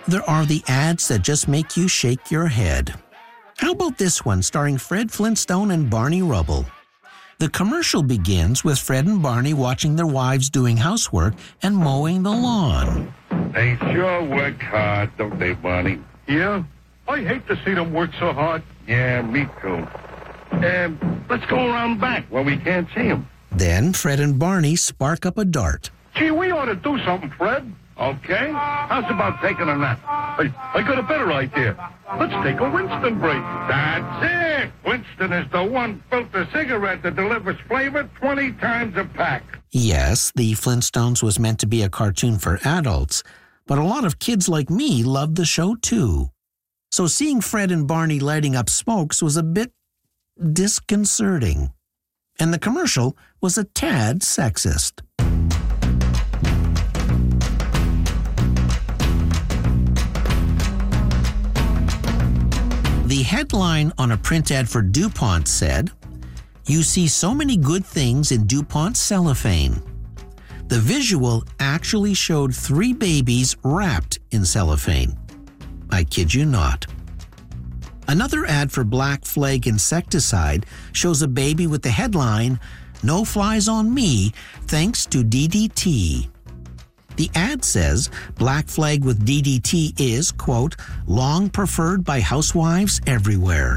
there are the ads that just make you shake your head. How about this one starring Fred Flintstone and Barney Rubble? The commercial begins with Fred and Barney watching their wives doing housework and mowing the lawn. They sure work hard, don't they, Barney? Yeah? I hate to see them work so hard. Yeah, me too. Let's go around back where we can't see them. Then Fred and Barney spark up a dart. Gee, we ought to do something, Fred. Okay? How's about taking a nap? I got a better idea. Let's take a Winston break. That's it! Winston is the one filter cigarette that delivers flavor 20 times a pack. Yes, the Flintstones was meant to be a cartoon for adults, but a lot of kids like me loved the show too. So seeing Fred and Barney lighting up smokes was a bit disconcerting. And the commercial was a tad sexist. The headline on a print ad for DuPont said, "You see so many good things in DuPont cellophane." The visual actually showed 3 babies wrapped in cellophane. I kid you not. Another ad for Black Flag insecticide shows a baby with the headline, "No flies on me, thanks to DDT." The ad says Black Flag with DDT is, quote, long preferred by housewives everywhere.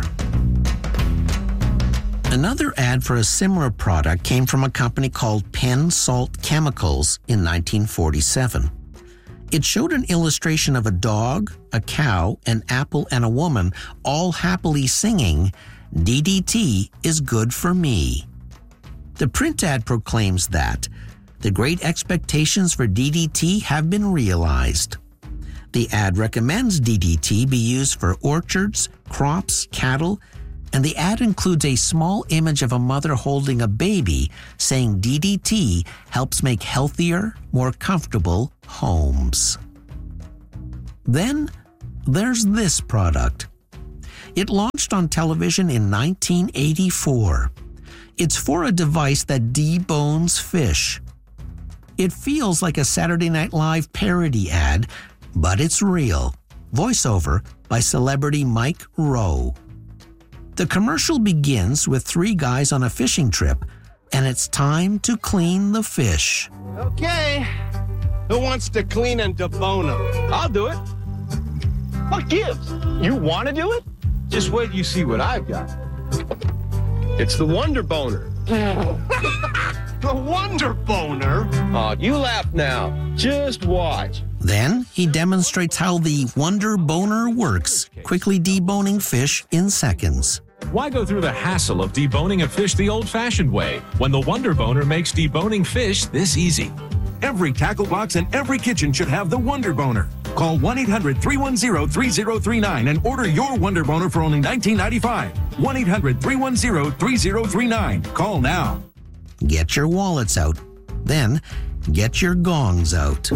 Another ad for a similar product came from a company called Penn Salt Chemicals in 1947. It showed an illustration of a dog, a cow, an apple, and a woman all happily singing, "DDT is good for me." The print ad proclaims that the great expectations for DDT have been realized. The ad recommends DDT be used for orchards, crops, cattle, and the ad includes a small image of a mother holding a baby saying DDT helps make healthier, more comfortable homes. Then there's this product. It launched on television in 1984. It's for a device that debones fish. It feels like a Saturday Night Live parody ad, but it's real. Voiceover by celebrity Mike Rowe. The commercial begins with 3 guys on a fishing trip, and it's time to clean the fish. Okay. Who wants to clean and debone them? I'll do it. What gives? You want to do it? Just wait till you see what I've got. It's the Wonder Boner. The Wonder Boner? Oh, you laugh now. Just watch. Then he demonstrates how the Wonder Boner works, quickly deboning fish in seconds. Why go through the hassle of deboning a fish the old-fashioned way when the Wonder Boner makes deboning fish this easy? Every tackle box and every kitchen should have the Wonder Boner. Call 1-800-310-3039 and order your Wonder Boner for only $19.95. 1-800-310-3039. Call now. Get your wallets out. Then get your gongs out.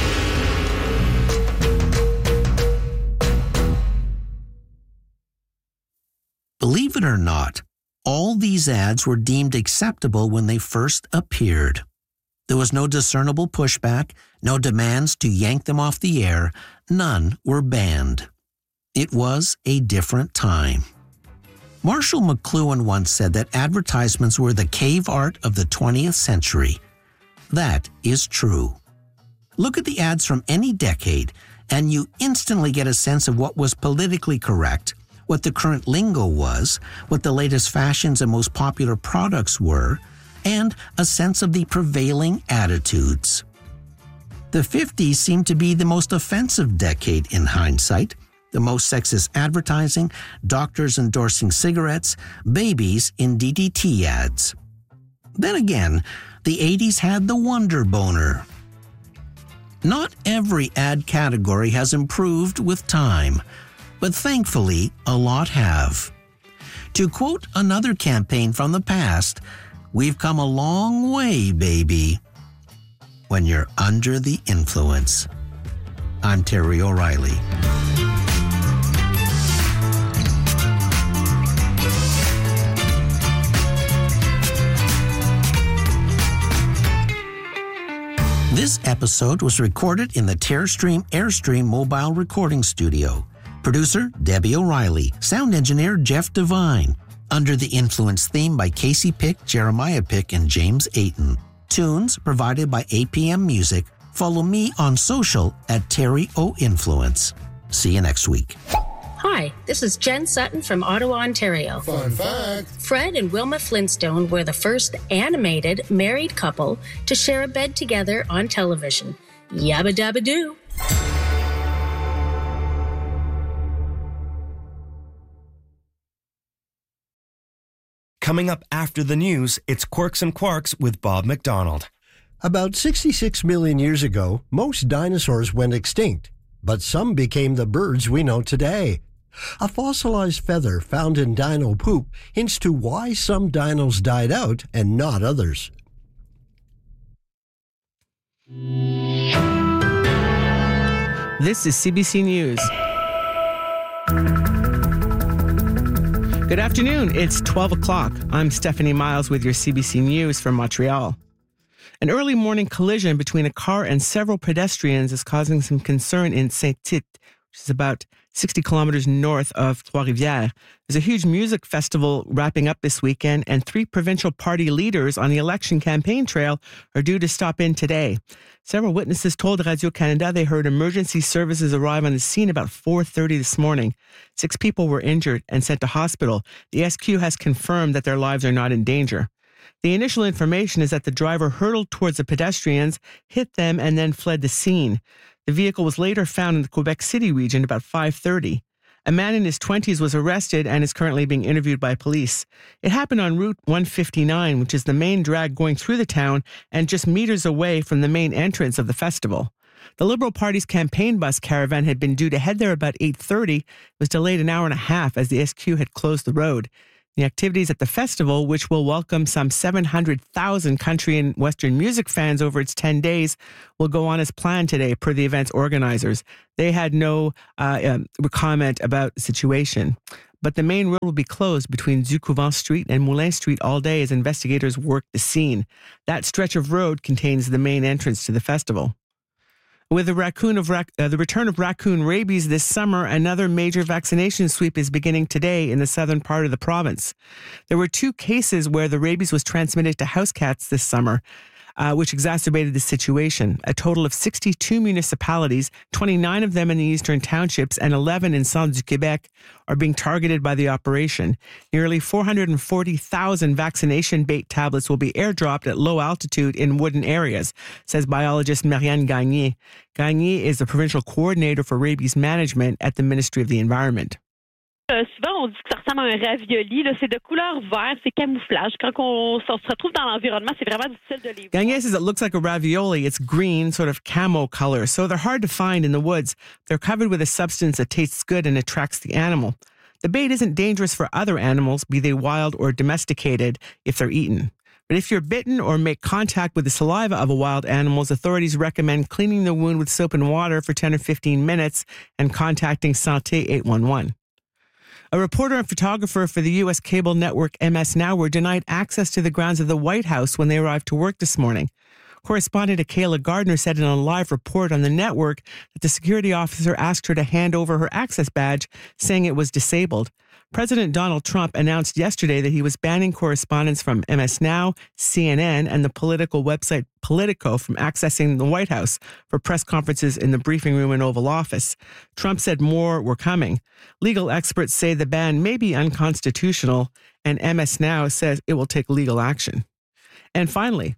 Believe it or not, all these ads were deemed acceptable when they first appeared. There was no discernible pushback, no demands to yank them off the air. None were banned. It was a different time. Marshall McLuhan once said that advertisements were the cave art of the 20th century. That is true. Look at the ads from any decade, and you instantly get a sense of what was politically correct, what the current lingo was, what the latest fashions and most popular products were, and a sense of the prevailing attitudes. The 50s seemed to be the most offensive decade in hindsight. The most sexist advertising, doctors endorsing cigarettes, babies in DDT ads. Then again, the 80s had the Wonder Boner. Not every ad category has improved with time, but thankfully a lot have. To quote another campaign from the past, "We've come a long way, baby," when you're under the influence. I'm Terry O'Reilly. This episode was recorded in the Terrestream Airstream mobile recording studio. Producer, Debbie O'Reilly. Sound engineer, Jeff Devine. Under the Influence theme by Casey Pick, Jeremiah Pick, and James Ayton. Tunes provided by APM Music. Follow me on social at Terry O Influence. See you next week. Hi, this is Jen Sutton from Ottawa, Ontario. Fun fact. Fred and Wilma Flintstone were the first animated married couple to share a bed together on television. Yabba dabba doo. Coming up after the news, it's Quirks and Quarks with Bob McDonald. About 66 million years ago, most dinosaurs went extinct, but some became the birds we know today. A fossilized feather found in dino poop hints to why some dinos died out and not others. This is CBC News. Good afternoon. It's 12 o'clock. I'm Stephanie Miles with your CBC News from Montreal. An early morning collision between a car and several pedestrians is causing some concern in Saint-Tite, which is about 60 kilometers north of Trois-Rivières. There's a huge music festival wrapping up this weekend, and 3 provincial party leaders on the election campaign trail are due to stop in today. Several witnesses told Radio-Canada they heard emergency services arrive on the scene about 4:30 this morning. 6 people were injured and sent to hospital. The SQ has confirmed that their lives are not in danger. The initial information is that the driver hurtled towards the pedestrians, hit them, and then fled the scene. The vehicle was later found in the Quebec City region about 5:30. A man in his 20s was arrested and is currently being interviewed by police. It happened on Route 159, which is the main drag going through the town and just meters away from the main entrance of the festival. The Liberal Party's campaign bus caravan had been due to head there about 8:30. It was delayed an hour and a half as the SQ had closed the road. The activities at the festival, which will welcome some 700,000 country and Western music fans over its 10 days, will go on as planned today, per the event's organizers. They had no comment about the situation. But the main road will be closed between Ducouvent Street and Moulin Street all day as investigators work the scene. That stretch of road contains the main entrance to the festival. With the return of raccoon rabies this summer, another major vaccination sweep is beginning today in the southern part of the province. There were 2 cases where the rabies was transmitted to house cats this summer, which exacerbated the situation. A total of 62 municipalities, 29 of them in the eastern townships and 11 in Centre du Québec, are being targeted by the operation. Nearly 440,000 vaccination bait tablets will be airdropped at low altitude in wooded areas, says biologist Marianne Gagné. Gagné is the provincial coordinator for rabies management at the Ministry of the Environment. Souvent, on dit que ça ressemble à un ravioli. Là, c'est de couleur vert, c'est camouflage. Quand on se retrouve dans l'environnement, c'est vraiment difficile de les voir. Gagné says it looks like a ravioli. It's green, sort of camo color, so they're hard to find in the woods. They're covered with a substance that tastes good and attracts the animal. The bait isn't dangerous for other animals, be they wild or domesticated, if they're eaten. But if you're bitten or make contact with the saliva of a wild animal, authorities recommend cleaning the wound with soap and water for 10 or 15 minutes and contacting Santé 811. A reporter and photographer for the U.S. cable network MS Now were denied access to the grounds of the White House when they arrived to work this morning. Correspondent Kayla Gardner said in a live report on the network that the security officer asked her to hand over her access badge, saying it was disabled. President Donald Trump announced yesterday that he was banning correspondents from MS Now, CNN, and the political website Politico from accessing the White House for press conferences in the briefing room and Oval Office. Trump said more were coming. Legal experts say the ban may be unconstitutional, and MS Now says it will take legal action. And finally,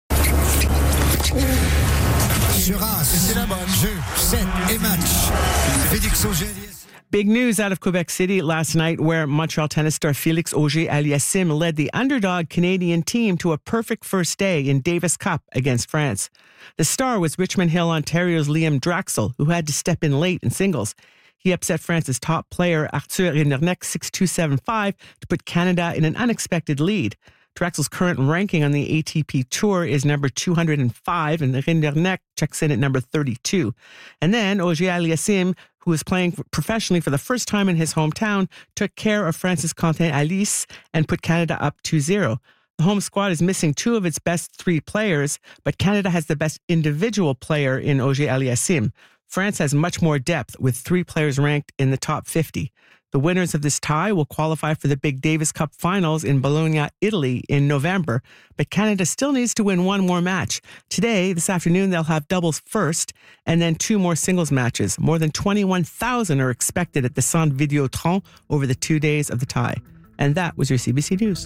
big news out of Quebec City last night, where Montreal tennis star Félix Auger-Aliassime led the underdog Canadian team to a perfect first day in Davis Cup against France. The star was Richmond Hill, Ontario's Liam Draxel, who had to step in late in singles. He upset France's top player, Arthur Rinderknecht, 6-2-7-5, to put Canada in an unexpected lead. Draxel's current ranking on the ATP Tour is number 205, and Rinderknecht checks in at number 32. And then Auger-Aliassime, who is playing professionally for the first time in his hometown, took care of France's Quentin Alice and put Canada up 2-0. The The home squad is missing 2 of its best 3 players, but Canada has the best individual player in Ogier Aliassime. France has much more depth, with 3 players ranked in the top 50. The winners of this tie will qualify for the Big Davis Cup finals in Bologna, Italy in November, but Canada still needs to win 1 more match. Today, this afternoon, they'll have doubles first and then 2 more singles matches. More than 21,000 are expected at the Centre Vidéotron over the 2 days of the tie. And that was your CBC News.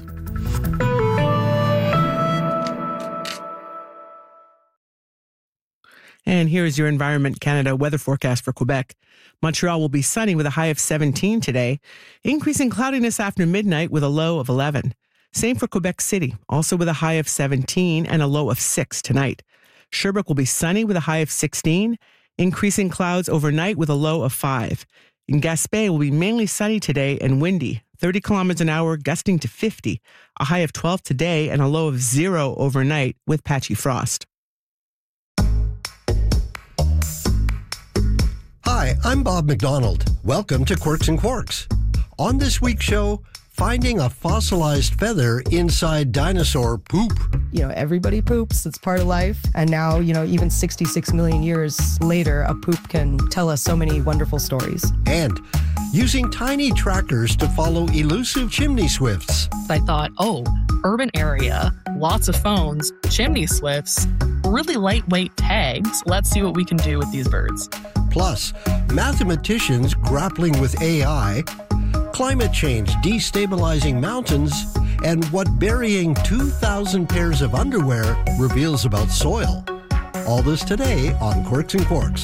And here is your Environment Canada weather forecast for Quebec. Montreal will be sunny with a high of 17 today, increasing cloudiness after midnight with a low of 11. Same for Quebec City, also with a high of 17 and a low of 6 tonight. Sherbrooke will be sunny with a high of 16, increasing clouds overnight with a low of 5. In Gaspé, it will be mainly sunny today and windy, 30 kilometers an hour, gusting to 50, a high of 12 today and a low of 0 overnight with patchy frost. Hi, I'm Bob McDonald. Welcome to Quirks and Quarks. On this week's show, finding a fossilized feather inside dinosaur poop. Everybody poops. It's part of life. And now, even 66 million years later, a poop can tell us so many wonderful stories. And using tiny trackers to follow elusive chimney swifts. I thought, urban area, lots of phones, chimney swifts, really lightweight tags. Let's see what we can do with these birds. Plus, mathematicians grappling with AI, climate change destabilizing mountains, and what burying 2,000 pairs of underwear reveals about soil. All this today on Quirks and Quarks.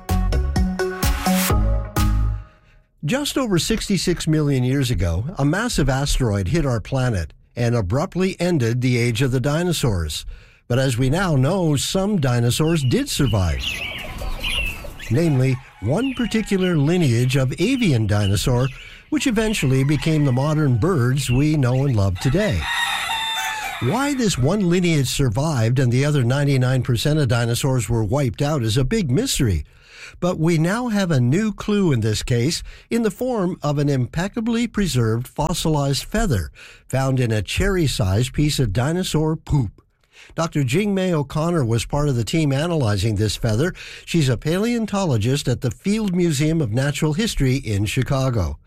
Just over 66 million years ago, a massive asteroid hit our planet and abruptly ended the age of the dinosaurs. But as we now know, some dinosaurs did survive. Namely, one particular lineage of avian dinosaur, which eventually became the modern birds we know and love today. Why this one lineage survived and the other 99% of dinosaurs were wiped out is a big mystery. But we now have a new clue in this case in the form of an impeccably preserved fossilized feather found in a cherry-sized piece of dinosaur poop. Dr. Jing-May O'Connor was part of the team analyzing this feather. She's a paleontologist at the Field Museum of Natural History in Chicago.